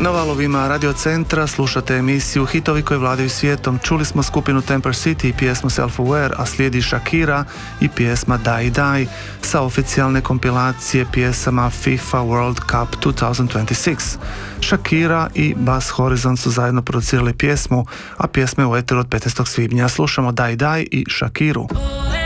Na valovima Radio Centra slušate emisiju Hitovi koji vladaju svijetom. Čuli smo skupinu Temper City i pjesmu Self-Aware, a slijedi Shakira i pjesma Die Die sa oficijalne kompilacije pjesama FIFA World Cup 2026. Shakira i Bass Horizon su zajedno producirali pjesmu, a pjesma je u eteru od 15. svibnja. Slušamo Die Die i Shakiru.